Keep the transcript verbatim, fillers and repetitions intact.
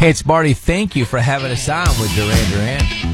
Hey, it's Marty. Thank you for having us on with Duran Duran.